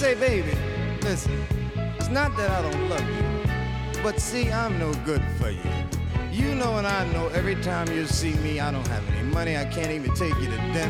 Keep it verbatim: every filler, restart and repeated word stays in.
say, baby, listen, it's not that I don't love you, but see, I'm no good for you. You know and I know every time you see me, I don't have any money, I can't even take you to dinner.